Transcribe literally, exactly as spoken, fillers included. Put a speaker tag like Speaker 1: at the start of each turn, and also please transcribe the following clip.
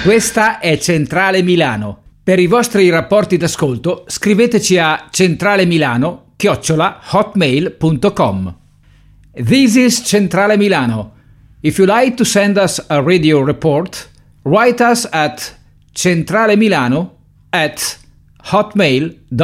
Speaker 1: Questa è Centrale Milano. Per i vostri rapporti d'ascolto scriveteci a centralemilano chiocciola hotmail punto com. This is Centrale Milano. If you like to send us a radio report, write us at centralemilano at hotmail punto com.